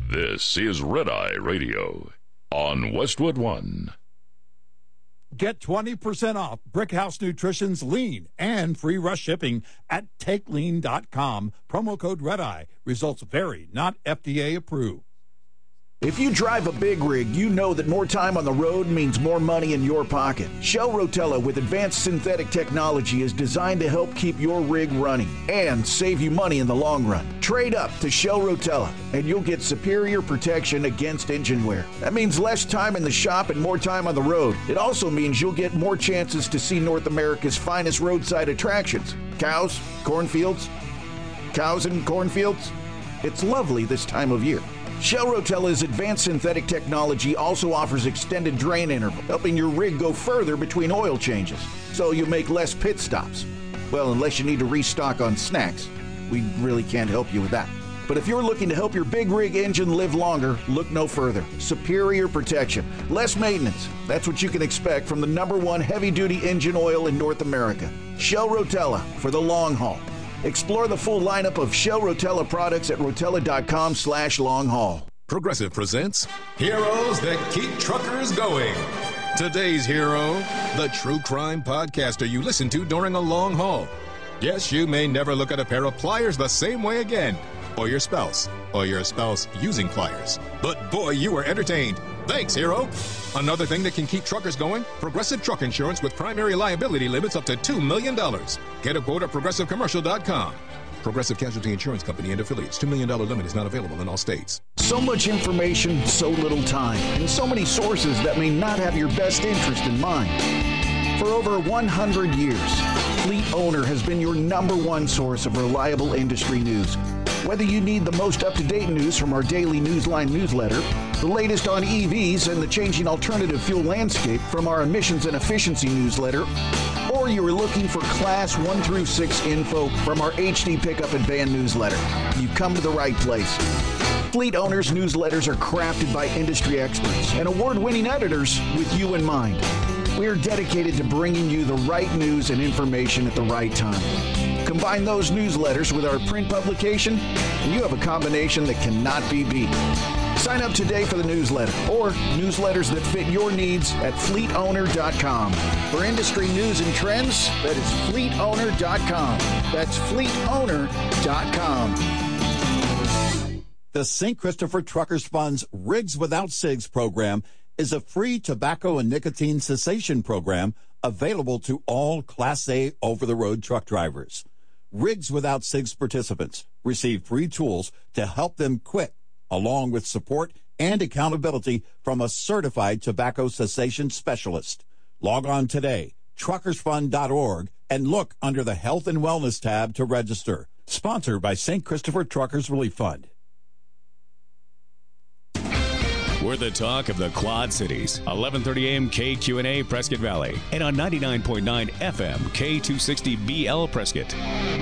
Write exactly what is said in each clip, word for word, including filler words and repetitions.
This is Red Eye Radio on Westwood One. Get twenty percent off Brickhouse Nutrition's Lean and free rush shipping at take lean dot com. Promo code Red Eye. Results vary, not F D A approved. If you drive a big rig, you know that more time on the road means more money in your pocket. Shell Rotella with advanced synthetic technology is designed to help keep your rig running and save you money in the long run. Trade up to Shell Rotella and you'll get superior protection against engine wear. That means less time in the shop and more time on the road. It also means you'll get more chances to see North America's finest roadside attractions. Cows, cornfields, cows and cornfields. It's lovely this time of year. Shell Rotella's advanced synthetic technology also offers extended drain interval, helping your rig go further between oil changes, so you make less pit stops. Well, unless you need to restock on snacks. We really can't help you with that. But if you're looking to help your big rig engine live longer, look no further. Superior protection, less maintenance. That's what you can expect from the number one heavy-duty engine oil in North America. Shell Rotella for the long haul. Explore the full lineup of Shell Rotella products at rotella.com slash long haul. Progressive presents Heroes That Keep Truckers Going. Today's hero, the true crime podcaster you listen to during a long haul. Yes, you may never look at a pair of pliers the same way again. Or your spouse. Or your spouse using pliers. But boy, you were entertained. Thanks, hero. Another thing that can keep truckers going, Progressive Truck Insurance with primary liability limits up to two million dollars. Get a quote at progressive commercial dot com. Progressive Casualty Insurance Company and affiliates. two million dollars limit is not available in all states. So much information, so little time, and so many sources that may not have your best interest in mind. For over one hundred years, Fleet Owner has been your number one source of reliable industry news. Whether you need the most up-to-date news from our daily Newsline newsletter, the latest on E Vs and the changing alternative fuel landscape from our emissions and efficiency newsletter, or you are looking for Class one through six info from our H D Pickup and Van newsletter, you've come to the right place. Fleet Owners newsletters are crafted by industry experts and award-winning editors with you in mind. We are dedicated to bringing you the right news and information at the right time. Combine those newsletters with our print publication, and you have a combination that cannot be beat. Sign up today for the newsletter or newsletters that fit your needs at fleet owner dot com. For industry news and trends, that is fleet owner dot com. That's fleet owner dot com. The Saint Christopher Truckers Fund's Rigs Without Cigs program is a free tobacco and nicotine cessation program available to all Class A over-the-road truck drivers. Rigs Without Cigs participants receive free tools to help them quit, along with support and accountability from a certified tobacco cessation specialist. Log on today, truckers fund dot org, and look under the Health and Wellness tab to register. Sponsored by Saint Christopher Truckers Relief Fund. We're the talk of the Quad Cities. eleven thirty a.m. K Q N A Prescott Valley. And on ninety-nine point nine F M K two sixty B L Prescott.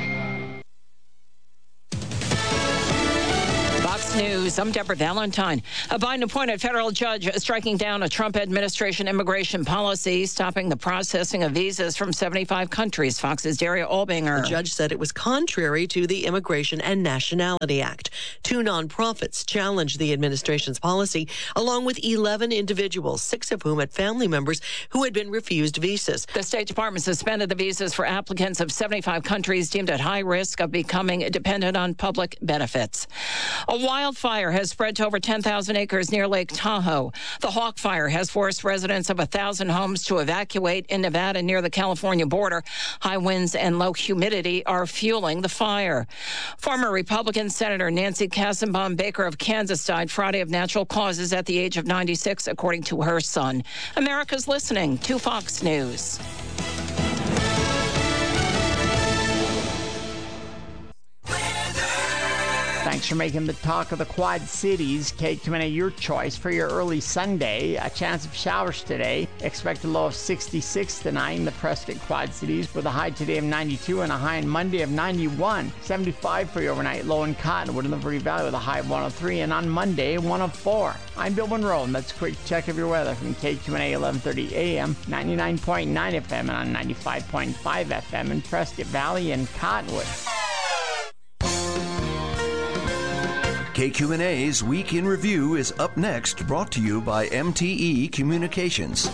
Fox News, I'm Deborah Valentine. A Biden-appointed federal judge striking down a Trump administration immigration policy, stopping the processing of visas from seventy-five countries. Fox's Daria Olbinger. The judge said it was contrary to the Immigration and Nationality Act. Two nonprofits challenged the administration's policy, along with eleven individuals, six of whom had family members who had been refused visas. The State Department suspended the visas for applicants of seventy-five countries deemed at high risk of becoming dependent on public benefits. A wildfire has spread to over ten thousand acres near Lake Tahoe. The Hawk Fire has forced residents of one thousand homes to evacuate in Nevada near the California border. High winds and low humidity are fueling the fire. Former Republican Senator Nancy Kassenbaum Baker of Kansas died Friday of natural causes at the age of ninety-six, according to her son. America's listening to Fox News. Thanks for making the talk of the Quad Cities. K Q N A, your choice for your early Sunday. A chance of showers today. Expect a low of sixty-six tonight in the Prescott Quad Cities with a high today of ninety-two and a high on Monday of ninety-one. seventy-five for your overnight low in Cottonwood in the Liberty Valley with a high of one oh three and on Monday one oh four. I'm Bill Monroe and that's a quick check of your weather from K Q N A eleven thirty A M, ninety-nine point nine F M and on ninety-five point five F M in Prescott Valley and Cottonwood. K Q N A's Week in Review is up next, brought to you by M T E Communications.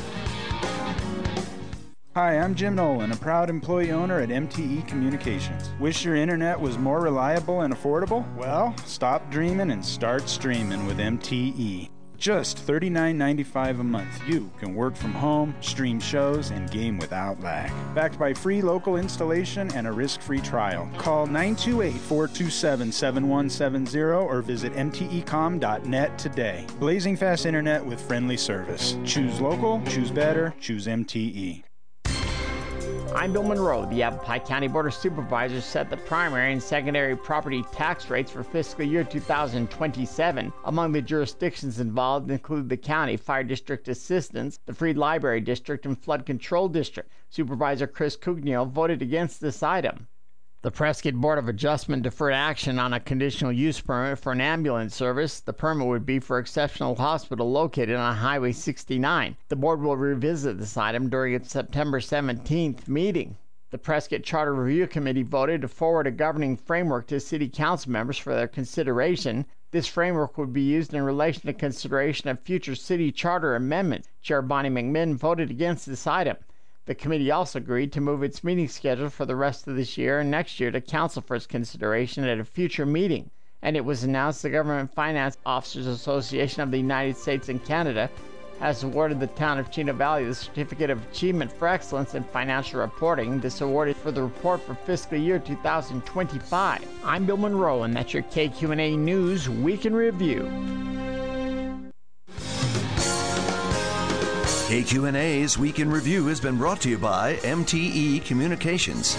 Hi, I'm Jim Nolan, a proud employee owner at M T E Communications. Wish your internet was more reliable and affordable? Well, stop dreaming and start streaming with M T E. Just thirty-nine ninety-five a month, you can work from home, stream shows, and game without lag. Backed by free local installation and a risk-free trial. Call nine two eight, four two seven, seven one seven zero or visit m t e com dot net today. Blazing fast internet with friendly service. Choose local, choose better, choose M T E. I'm Bill Monroe. The Yavapai County Board of Supervisors set the primary and secondary property tax rates for fiscal year two thousand twenty-seven. Among the jurisdictions involved include the County Fire District Assistance, the Freed Library District, and Flood Control District. Supervisor Chris Cugno voted against this item. The Prescott Board of Adjustment deferred action on a conditional use permit for an ambulance service. The permit would be for Exceptional Hospital located on Highway sixty-nine. The board will revisit this item during its September seventeenth meeting. The Prescott Charter Review Committee voted to forward a governing framework to City Council members for their consideration. This framework would be used in relation to consideration of future city charter amendments. Chair Bonnie McMinn voted against this item. The committee also agreed to move its meeting schedule for the rest of this year and next year to council for its consideration at a future meeting. And it was announced the Government Finance Officers Association of the United States and Canada has awarded the town of Chino Valley the Certificate of Achievement for Excellence in Financial Reporting. This award is for the report for fiscal year two thousand twenty-five. I'm Bill Monroe, and that's your K Q N A News Week in Review. K Q N A's Week in Review has been brought to you by M T E Communications.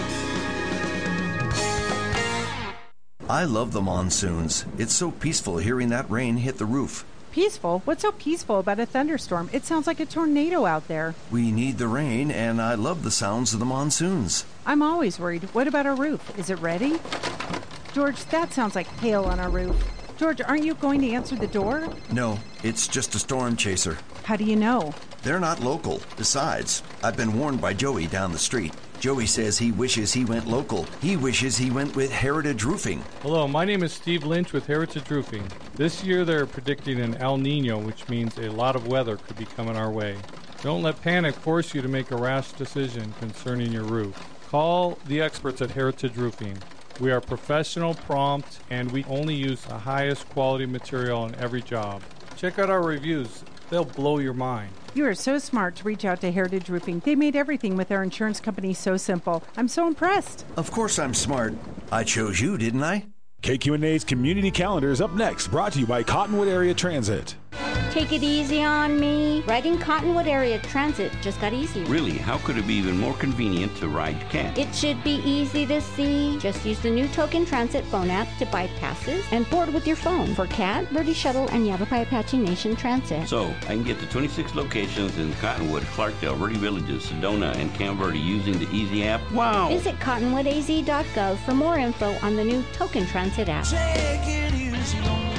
I love the monsoons. It's so peaceful hearing that rain hit the roof. Peaceful? What's so peaceful about a thunderstorm? It sounds like a tornado out there. We need the rain, and I love the sounds of the monsoons. I'm always worried. What about our roof? Is it ready? George, that sounds like hail on our roof. George, aren't you going to answer the door? No, it's just a storm chaser. How do you know? They're not local. Besides, I've been warned by Joey down the street. Joey says he wishes he went local. He wishes he went with Heritage Roofing. Hello, my name is Steve Lynch with Heritage Roofing. This year they're predicting an El Nino, which means a lot of weather could be coming our way. Don't let panic force you to make a rash decision concerning your roof. Call the experts at Heritage Roofing. We are professional, prompt, and we only use the highest quality material on every job. Check out our reviews. They'll blow your mind. You are so smart to reach out to Heritage Roofing. They made everything with their insurance company so simple. I'm so impressed. Of course I'm smart. I chose you, didn't I? K Q N A's Community Calendar is up next, brought to you by Cottonwood Area Transit. Take it easy on me. Riding Cottonwood Area Transit just got easier. Really? How could it be even more convenient to ride CAT? It should be easy to see. Just use the new Token Transit phone app to buy passes and board with your phone for CAT, Verde Shuttle, and Yavapai Apache Nation Transit. So, I can get to twenty-six locations in Cottonwood, Clarkdale, Verde Villages, Sedona, and Camp Verde using the Easy app? Wow! Visit cottonwood a z dot gov for more info on the new Token Transit app. Take it easy on me.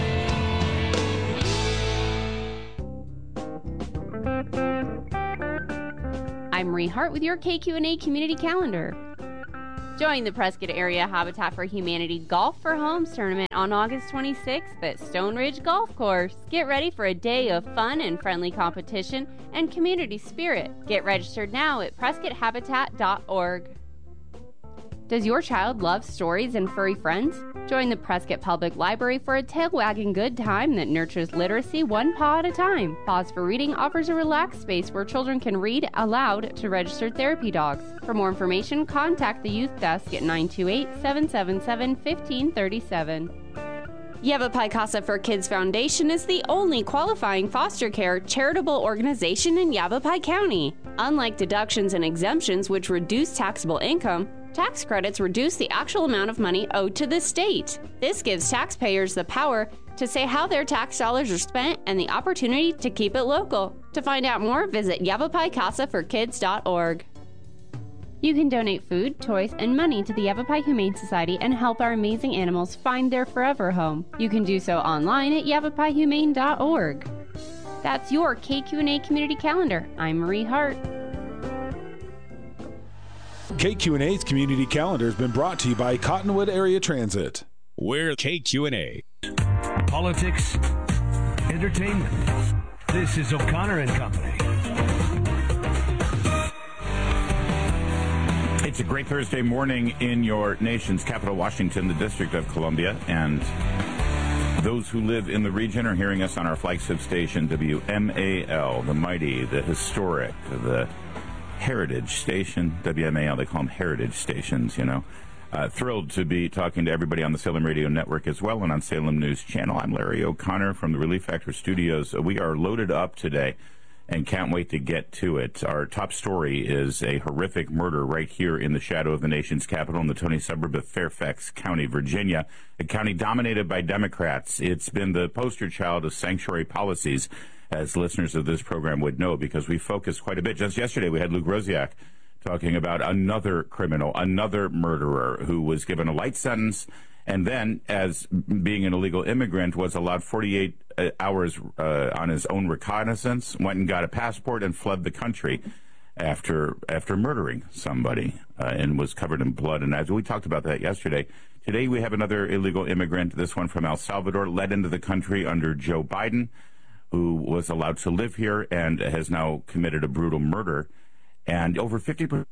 I'm Marie Hart with your K Q N A Community Calendar. Join the Prescott Area Habitat for Humanity Golf for Homes tournament on August twenty-sixth at Stone Ridge Golf Course. Get ready for a day of fun and friendly competition and community spirit. Get registered now at prescott habitat dot org. Does your child love stories and furry friends? Join the Prescott Public Library for a tail-wagging good time that nurtures literacy one paw at a time. Pause for Reading offers a relaxed space where children can read aloud to registered therapy dogs. For more information, contact the Youth Desk at nine two eight, seven seven seven, one five three seven. Yavapai Casa for Kids Foundation is the only qualifying foster care charitable organization in Yavapai County. Unlike deductions and exemptions, which reduce taxable income, tax credits reduce the actual amount of money owed to the state. This gives taxpayers the power to say how their tax dollars are spent and the opportunity to keep it local. To find out more, visit yavapai casa for kids dot org. You can donate food, toys, and money to the Yavapai Humane Society and help our amazing animals find their forever home. You can do so online at yavapai humane dot org. That's your K Q N A Community Calendar. I'm Marie Hart. K Q N A's Community Calendar has been brought to you by Cottonwood Area Transit. We're K Q N A. politics, entertainment. This is O'Connor and Company. It's a great Thursday morning in your nation's capital, Washington, the District of Columbia, and those who live in the region are hearing us on our flagship station, W M A L, the mighty, the historic, the heritage station, W M A L. They call them heritage stations, you know. Uh, thrilled to be talking to everybody on the Salem Radio Network as well and on Salem News Channel. I'm Larry O'Connor from the Relief Factor Studios. We are loaded up today and can't wait to get to it. Our top story is a horrific murder right here in the shadow of the nation's capital in the Tony suburb of Fairfax County, Virginia, a county dominated by Democrats. It's been the poster child of sanctuary policies, as listeners of this program would know, because we focused quite a bit. Just yesterday, we had Luke Rosiak talking about another criminal, another murderer who was given a light sentence and then, as being an illegal immigrant, was allowed forty-eight hours uh, on his own reconnaissance, went and got a passport and fled the country after after murdering somebody uh, and was covered in blood. And as we talked about that yesterday, today we have another illegal immigrant, this one from El Salvador, led into the country under Joe Biden, who was allowed to live here and has now committed a brutal murder. And over fifty percent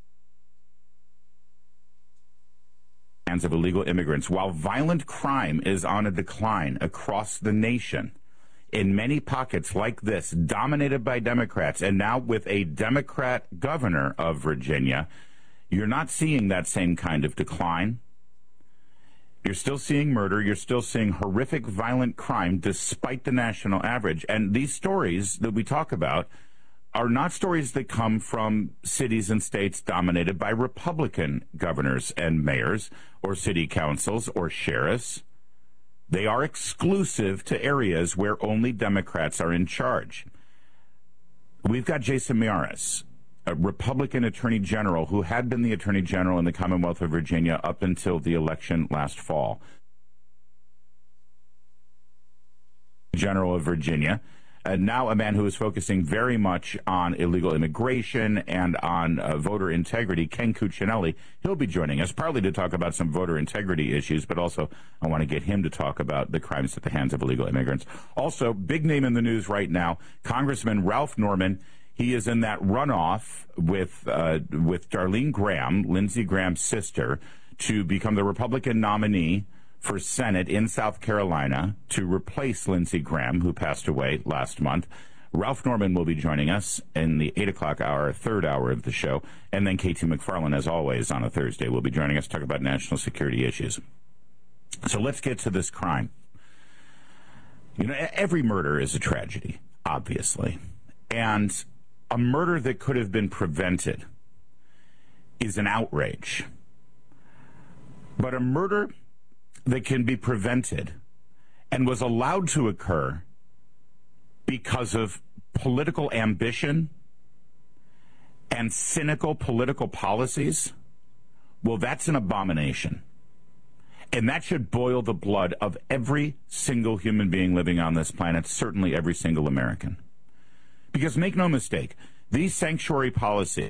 of illegal immigrants, while violent crime is on a decline across the nation, in many pockets like this, dominated by Democrats, and now with a Democrat governor of Virginia, you're not seeing that same kind of decline. You're still seeing murder. You're still seeing horrific violent crime despite the national average. And these stories that we talk about are not stories that come from cities and states dominated by Republican governors and mayors or city councils or sheriffs. They are exclusive to areas where only Democrats are in charge. We've got Jason Miyares, a Republican attorney general who had been the attorney general in the Commonwealth of Virginia up until the election last fall. General of Virginia. Uh, now a man who is focusing very much on illegal immigration and on uh, voter integrity, Ken Cuccinelli. He'll be joining us, partly to talk about some voter integrity issues, but also I want to get him to talk about the crimes at the hands of illegal immigrants. Also, big name in the news right now, Congressman Ralph Norman. He is in that runoff with uh, with Darlene Graham, Lindsey Graham's sister, to become the Republican nominee for Senate in South Carolina to replace Lindsey Graham, who passed away last month. Ralph Norman will be joining us in the eight o'clock hour, third hour of the show. And then Katie McFarland, as always, on a Thursday, will be joining us to talk about national security issues. So let's get to this crime. You know, every murder is a tragedy, obviously. And a murder that could have been prevented is an outrage. But a murder that can be prevented and was allowed to occur because of political ambition and cynical political policies, well, that's an abomination. And that should boil the blood of every single human being living on this planet, certainly every single American. Because make no mistake, these sanctuary policies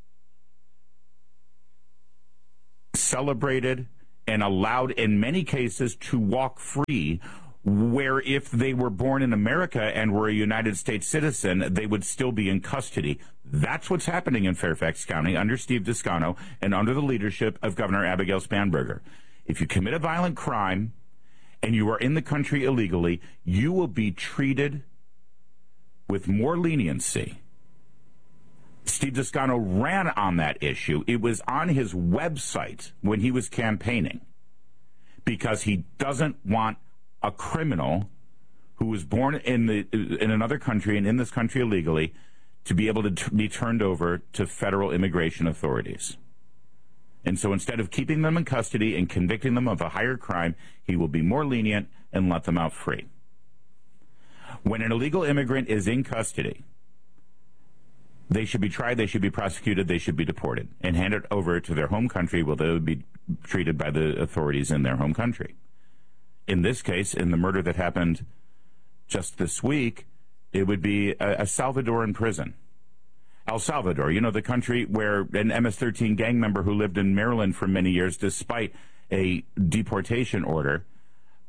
celebrated and allowed in many cases to walk free, where if they were born in America and were a United States citizen, they would still be in custody. That's what's happening in Fairfax County under Steve Descano and under the leadership of Governor Abigail Spanberger. If you commit a violent crime and you are in the country illegally, you will be treated with more leniency. Steve Descano ran on that issue. It was on his website when he was campaigning because he doesn't want a criminal who was born in the in another country and in this country illegally to be able to t- be turned over to federal immigration authorities. And so instead of keeping them in custody and convicting them of a higher crime, he will be more lenient and let them out free. When an illegal immigrant is in custody, they should be tried, they should be prosecuted, they should be deported and handed over to their home country where they would be treated by the authorities in their home country. In this case, in the murder that happened just this week, it would be a, a Salvadoran prison. El Salvador, you know, the country where an M S thirteen gang member who lived in Maryland for many years, despite a deportation order,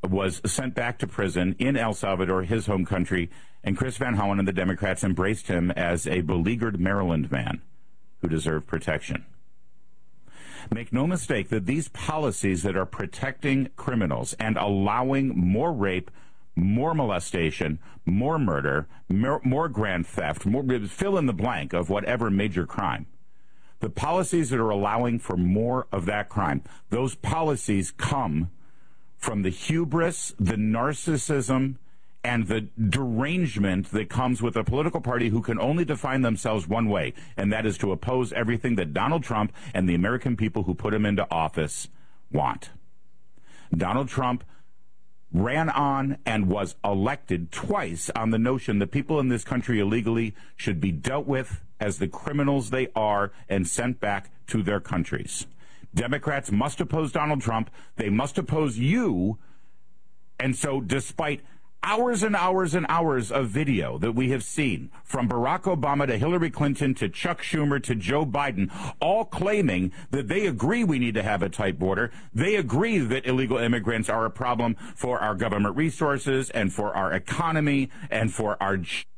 was sent back to prison in El Salvador, his home country, and Chris Van Hollen and the Democrats embraced him as a beleaguered Maryland man who deserved protection. Make no mistake that these policies that are protecting criminals and allowing more rape, more molestation, more murder, more, more grand theft, more, fill in the blank of whatever major crime, the policies that are allowing for more of that crime, those policies come from the hubris, the narcissism, and the derangement that comes with a political party who can only define themselves one way, and that is to oppose everything that Donald Trump and the American people who put him into office want. Donald Trump ran on and was elected twice on the notion that people in this country illegally should be dealt with as the criminals they are and sent back to their countries. Democrats must oppose Donald Trump. They must oppose you. And so despite hours and hours and hours of video that we have seen from Barack Obama to Hillary Clinton to Chuck Schumer to Joe Biden, all claiming that they agree we need to have a tight border. They agree that illegal immigrants are a problem for our government resources and for our economy and for our...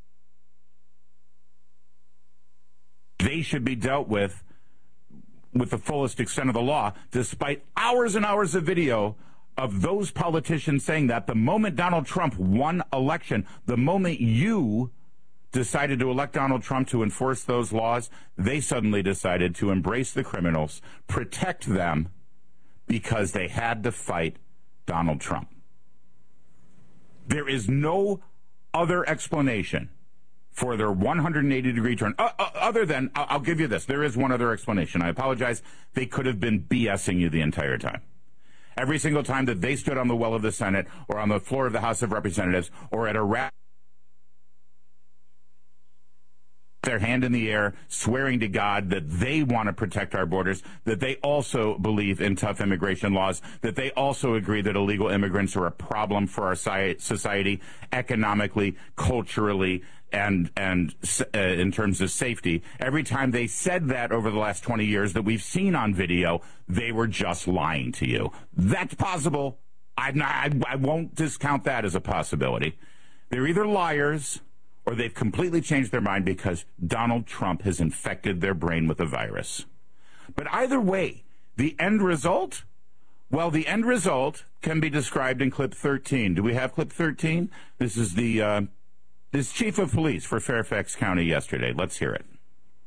They should be dealt with with the fullest extent of the law, despite hours and hours of video of those politicians saying that. The moment Donald Trump won election, the moment you decided to elect Donald Trump to enforce those laws, they suddenly decided to embrace the criminals, protect them, because they had to fight Donald Trump. There is no other explanation for their one hundred eighty degree turn, uh, uh, other than, I'll, I'll give you this, there is one other explanation. I apologize. They could have been BSing you the entire time. Every single time that they stood on the well of the Senate or on the floor of the House of Representatives or at a rally, their hand in the air, swearing to God that they want to protect our borders, that they also believe in tough immigration laws, that they also agree that illegal immigrants are a problem for our society economically, culturally, and and uh, in terms of safety. Every time they said that over the last twenty years that we've seen on video, they were just lying to you. That's possible. I'm not, I, I won't discount that as a possibility. They're either liars or they've completely changed their mind because Donald Trump has infected their brain with a virus. But either way, the end result, well, the end result can be described in clip thirteen. Do we have clip thirteen? This is the uh, this chief of police for Fairfax County yesterday. Let's hear it.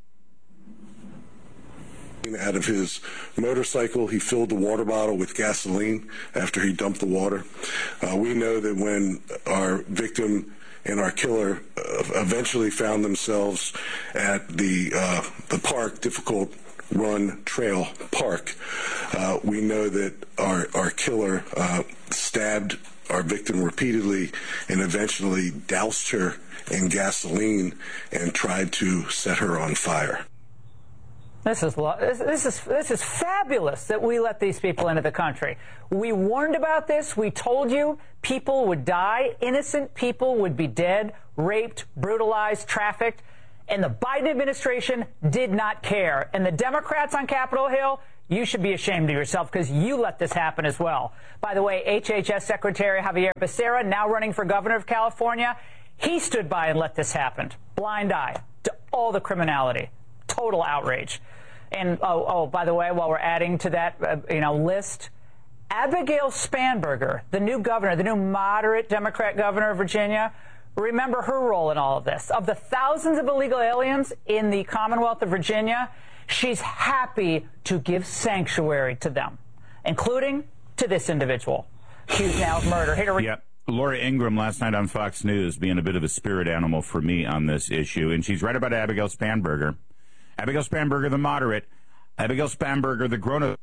Out of his motorcycle, he filled the water bottle with gasoline after he dumped the water. Uh, we know that when our victim and our killer uh, eventually found themselves at the uh, the park, Difficult Run Trail Park, uh, we know that our our killer uh, stabbed our victim repeatedly and eventually doused her in gasoline and tried to set her on fire. This is this is this is fabulous that we let these people into the country. We warned about this. We told you people would die. Innocent people would be dead, raped, brutalized, trafficked. And the Biden administration did not care. And the Democrats on Capitol Hill, you should be ashamed of yourself because you let this happen as well. By the way, H H S Secretary Javier Becerra, now running for governor of California, he stood by and let this happen. Blind eye to all the criminality. Total outrage. And, oh, oh, by the way, while we're adding to that, uh, you know, list, Abigail Spanberger, the new governor, the new moderate Democrat governor of Virginia, remember her role in all of this. Of the thousands of illegal aliens in the Commonwealth of Virginia, she's happy to give sanctuary to them, including to this individual accused now of murder. Here to re- yep. Laura Ingraham last night on Fox News being a bit of a spirit animal for me on this issue, and she's right about Abigail Spanberger. Abigail Spanberger, the moderate. Abigail Spanberger, the grown-up.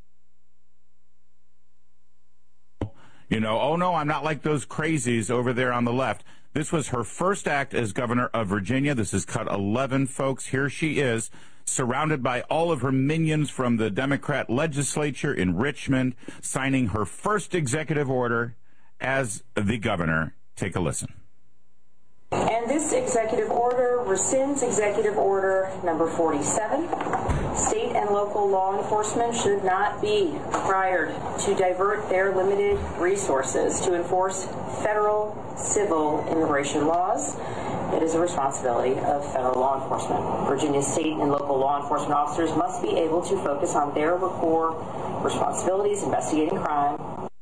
You know, oh, no, I'm not like those crazies over there on the left. This was her first act as governor of Virginia. This is cut eleven, folks. Here she is, surrounded by all of her minions from the Democrat legislature in Richmond, signing her first executive order as the governor. Take a listen. And And this executive order rescinds executive order number forty-seven. State and local law enforcement should not be required to divert their limited resources to enforce federal civil immigration laws. It is a responsibility of federal law enforcement. Virginia state and local law enforcement officers must be able to focus on their core responsibilities, investigating crime.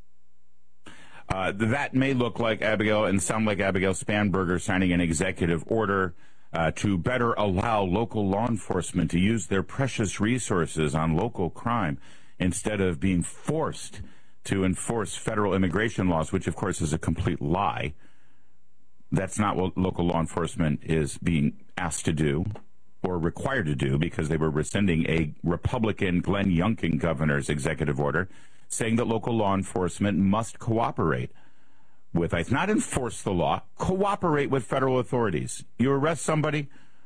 Uh, that may look like Abigail and sound like Abigail Spanberger signing an executive order uh, to better allow local law enforcement to use their precious resources on local crime instead of being forced to enforce federal immigration laws, which, of course, is a complete lie. That's not what local law enforcement is being asked to do or required to do, because they were rescinding a Republican Glenn Youngkin governor's executive order saying that local law enforcement must cooperate with ICE, not enforce the law, cooperate with federal authorities. You arrest somebody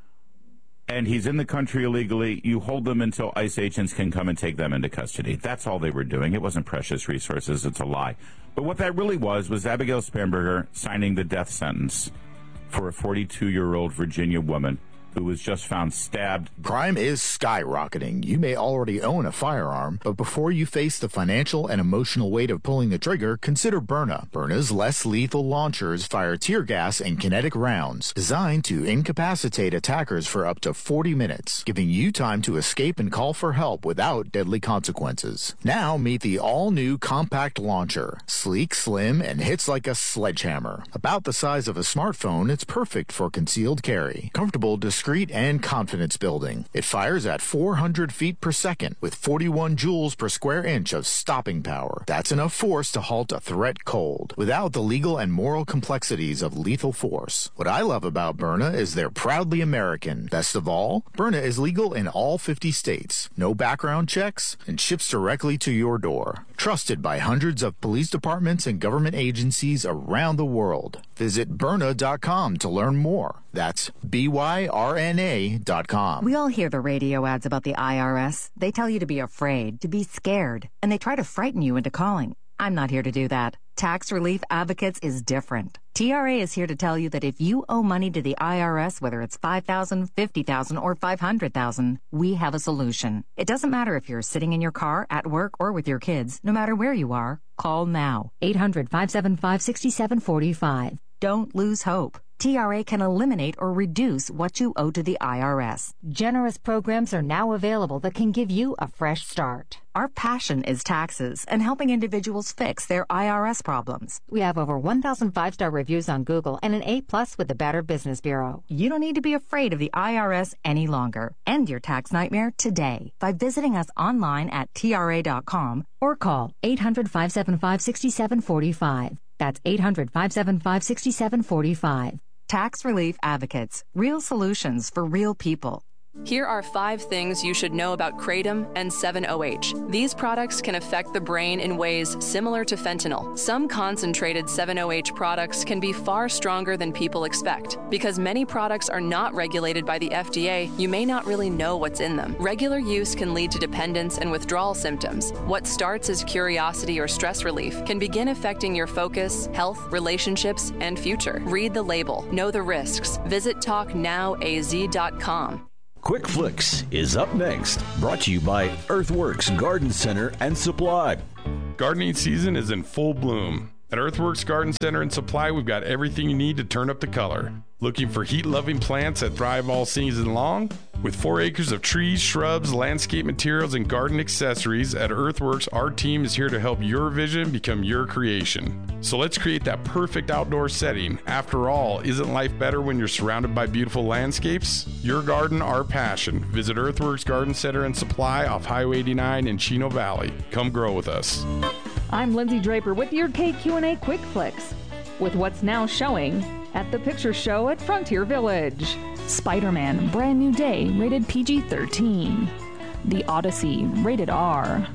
and he's in the country illegally, you hold them until ICE agents can come and take them into custody. That's all they were doing. It wasn't precious resources. It's a lie. But what that really was was Abigail Spanberger signing the death sentence for a forty-two-year-old Virginia woman who was just found stabbed. Crime is skyrocketing. You may already own a firearm, but before you face the financial and emotional weight of pulling the trigger, consider Byrna. Byrna's less lethal launchers fire tear gas and kinetic rounds designed to incapacitate attackers for up to forty minutes, giving you time to escape and call for help without deadly consequences. Now meet the all-new compact launcher. Sleek, slim, and hits like a sledgehammer. About the size of a smartphone, it's perfect for concealed carry. Comfortable, discreet, and confidence building. It fires at four hundred feet per second with forty-one joules per square inch of stopping power. That's enough force to halt a threat cold, without the legal and moral complexities of lethal force. What I love about Byrna is they're proudly American. Best of all, Byrna is legal in all fifty states, no background checks, and ships directly to your door. Trusted by hundreds of police departments and government agencies around the world. Visit Byrna dot com to learn more. That's B Y R N A dot com. We all hear the radio ads about the I R S. They tell you to be afraid, to be scared, and they try to frighten you into calling. I'm not here to do that. Tax Relief Advocates is different. T R A is here to tell you that if you owe money to the I R S, whether it's five thousand dollars, fifty thousand dollars, or five hundred thousand dollars, we have a solution. It doesn't matter if you're sitting in your car, at work, or with your kids. No matter where you are, call now. eight hundred, five seven five, six seven four five. Don't lose hope. T R A can eliminate or reduce what you owe to the I R S. Generous programs are now available that can give you a fresh start. Our passion is taxes and helping individuals fix their I R S problems. We have over one thousand five-star reviews on Google and an A plus with the Better Business Bureau. You don't need to be afraid of the I R S any longer. End your tax nightmare today by visiting us online at T R A dot com or call eight hundred, five seven five, six seven four five. That's eight hundred, five seven five, six seven four five. Tax Relief Advocates. Real solutions for real people. Here are five things you should know about Kratom and seven O H. These products can affect the brain in ways similar to fentanyl. Some concentrated seven O H products can be far stronger than people expect. Because many products are not regulated by the F D A, you may not really know what's in them. Regular use can lead to dependence and withdrawal symptoms. What starts as curiosity or stress relief can begin affecting your focus, health, relationships, and future. Read the label. Know the risks. Visit talk now A Z dot com. Quick Flicks is up next, brought to you by Earthworks Garden Center and Supply. Gardening season is in full bloom. At Earthworks Garden Center and Supply, we've got everything you need to turn up the color. Looking for heat-loving plants that thrive all season long? With four acres of trees, shrubs, landscape materials, and garden accessories, at Earthworks, our team is here to help your vision become your creation. So let's create that perfect outdoor setting. After all, isn't life better when you're surrounded by beautiful landscapes? Your garden, our passion. Visit Earthworks Garden Center and Supply off Highway eighty-nine in Chino Valley. Come grow with us. I'm Lindsay Draper with your K Q and A Quick Flicks, with what's now showing at the Picture Show at Frontier Village. Spider-Man Brand New Day, rated P G thirteen. The Odyssey, rated R.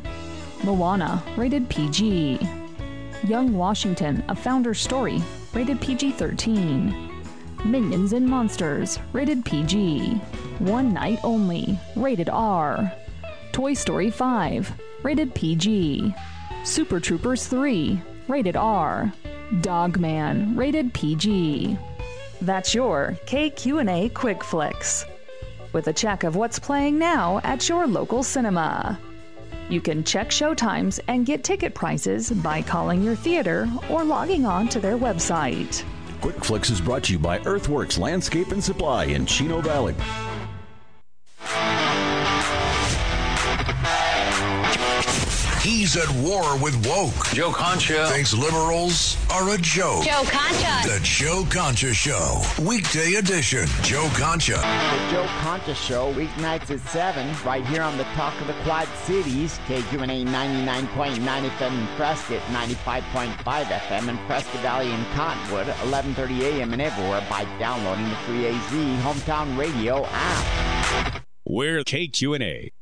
Moana, rated P G. Young Washington, A Founder's Story, rated P G thirteen. Minions and Monsters, rated P G. One Night Only, rated R. Toy Story five, rated P G. Super Troopers three, rated R. Dogman, rated P G. That's your K Q and A Quick Flicks, with a check of what's playing now at your local cinema. You can check showtimes and get ticket prices by calling your theater or logging on to their website. Quick Flicks is brought to you by Earthworks Landscape and Supply in Chino Valley. He's at war with woke. Joe Concha thinks liberals are a joke. Joe Concha. The Joe Concha Show. Weekday edition. Joe Concha. The Joe Concha Show, weeknights at seven, right here on the Talk of the Quad Cities, K Q and A ninety-nine point nine F M in Prescott, ninety-five point five F M in Prescott Valley and Cottonwood, eleven thirty A M and everywhere by downloading the free A Z Hometown Radio app. We're K Q and A.